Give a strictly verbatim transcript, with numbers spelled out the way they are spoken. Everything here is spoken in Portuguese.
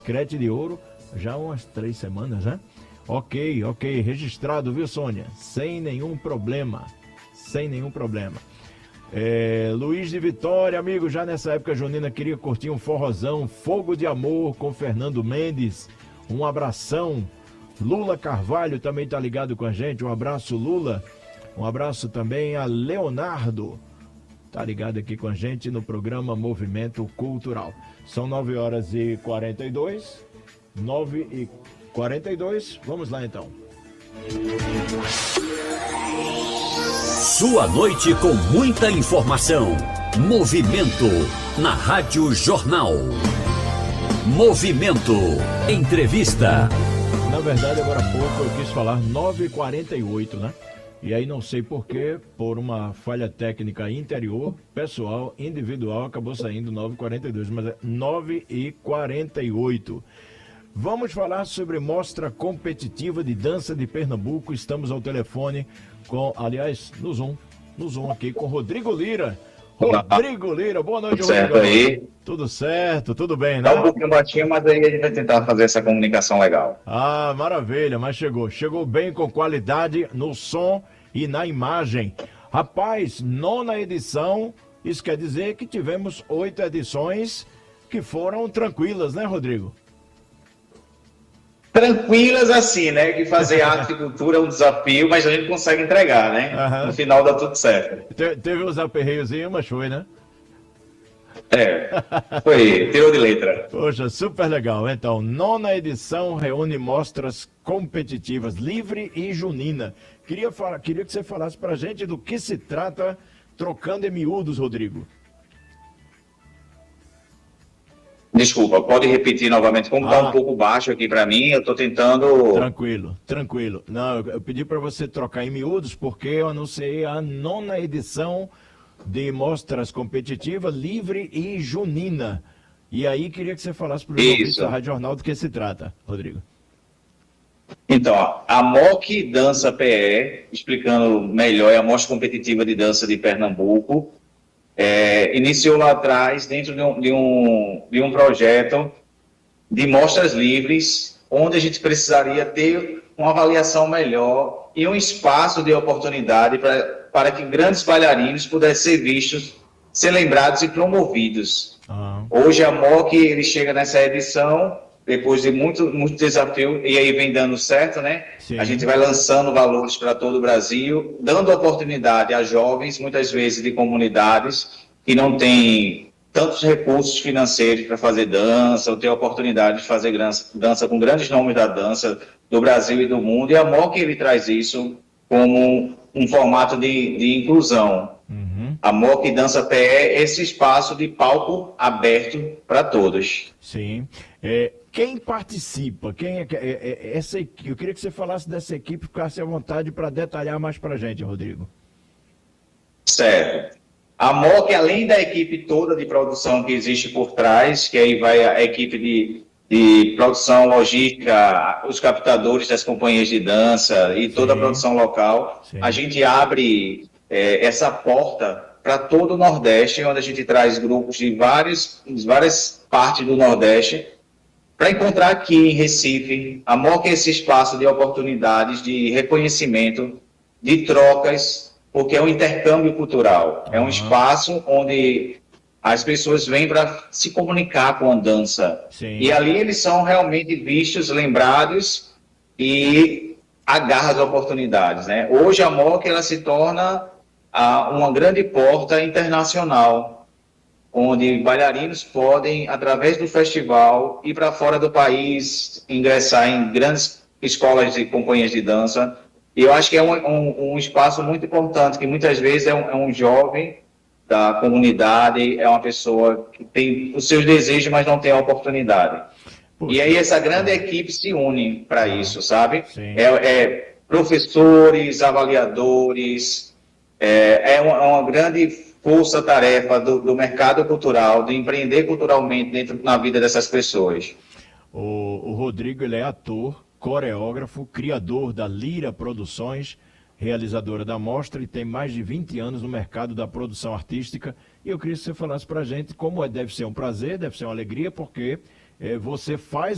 Crete de Ouro, já há umas três semanas, né? Ok, ok, registrado, viu, Sônia? Sem nenhum problema, sem nenhum problema. É, Luiz de Vitória, amigo, já nessa época junina queria curtir um forrozão, Fogo de Amor com Fernando Mendes, um abração. Lula Carvalho também tá ligado com a gente, um abraço, Lula. Um abraço também a Leonardo, tá ligado aqui com a gente no programa Movimento Cultural. São nove horas e quarenta e dois, nove e quarenta e dois, vamos lá então. Sua noite com muita informação. Movimento na Rádio Jornal. Movimento. Entrevista. Na verdade, agora há pouco eu quis falar nove e quarenta e oito, né? E aí não sei porquê, por uma falha técnica interior, pessoal, individual, acabou saindo nove e quarenta e dois, mas é nove e quarenta e oito. Vamos falar sobre mostra competitiva de dança de Pernambuco. Estamos ao telefone com, aliás, no Zoom, no Zoom aqui com Rodrigo Lira. Rodrigo Lira, boa noite, tudo certo Rodrigo. aí? Tudo certo, tudo bem, né? Tá um pouquinho baixinho, mas aí a gente vai tentar fazer essa comunicação legal. Ah, maravilha, mas chegou. Chegou bem, com qualidade no som e na imagem. Rapaz, nona edição, isso quer dizer que tivemos oito edições que foram tranquilas, né, Rodrigo? Tranquilas assim, né? Que fazer arte e cultura é um desafio, mas a gente consegue entregar, né? Aham. No final dá tudo certo. Te- teve uns aperreiozinhos, mas foi, né? É, foi, tirou de letra. Poxa, super legal. Então, nona edição reúne mostras competitivas, livre e junina. Queria, falar, queria que você falasse pra gente do que se trata, trocando em miúdos, Rodrigo. Desculpa, pode repetir novamente, como tá Ah. um pouco baixo aqui para mim, eu tô tentando... Tranquilo, tranquilo. Não, eu, eu pedi para você trocar em miúdos porque eu anunciei a nona edição de mostras competitivas livre e junina. E aí queria que você falasse para os Isso. ouvintes da Rádio Jornal do que se trata, Rodrigo. Então, ó, a M O C Dança P E, explicando melhor, é a Mostra Competitiva de Dança de Pernambuco, é, iniciou lá atrás dentro de um, de, um, de um projeto de mostras livres, onde a gente precisaria ter uma avaliação melhor e um espaço de oportunidade pra, para que grandes bailarinos pudessem ser vistos, ser lembrados e promovidos. Ah. Hoje a M O C ele chega nessa edição, depois de muito, muito desafio, e aí vem dando certo, né? Sim. A gente vai lançando valores para todo o Brasil, dando oportunidade a jovens, muitas vezes de comunidades, que não têm tantos recursos financeiros para fazer dança, ou ter a oportunidade de fazer dança, dança com grandes nomes da dança do Brasil e do mundo, e a M O C ele traz isso como um formato de, de inclusão. Uhum. A M O C Dança P E é esse espaço de palco aberto para todos. Sim. É, quem participa? Quem é, é, é essa equipe? Eu queria que você falasse dessa equipe, ficasse à vontade para detalhar mais para a gente, Rodrigo. Certo. A M O C, além da equipe toda de produção que existe por trás, que aí vai a equipe de, de produção logística, os captadores das companhias de dança e toda Sim. a produção local, Sim. a gente abre é, essa porta para todo o Nordeste, onde a gente traz grupos de vários, de várias partes do Nordeste, para encontrar aqui em Recife. A M O C é esse espaço de oportunidades, de reconhecimento, de trocas, porque é um intercâmbio cultural. É um Uhum. espaço onde as pessoas vêm para se comunicar com a dança. Sim. E ali eles são realmente vistos, lembrados e agarram as oportunidades, né? Hoje a M O C ela se torna ah, uma grande porta internacional, onde bailarinos podem, através do festival, ir para fora do país, ingressar em grandes escolas e companhias de dança. E eu acho que é um, um, um espaço muito importante, que muitas vezes é um, é um jovem da comunidade, é uma pessoa que tem os seus desejos, mas não tem a oportunidade. Poxa. E aí essa grande equipe se une para isso, sabe? Sim. É, é professores, avaliadores, é, é, uma, é uma grande força-tarefa do, do mercado cultural, de empreender culturalmente dentro na vida dessas pessoas. O, o Rodrigo, ele é ator, coreógrafo, criador da Lira Produções, realizadora da mostra, e tem mais de vinte anos no mercado da produção artística. E eu queria que você falasse pra gente como é, deve ser um prazer, deve ser uma alegria, porque é, você faz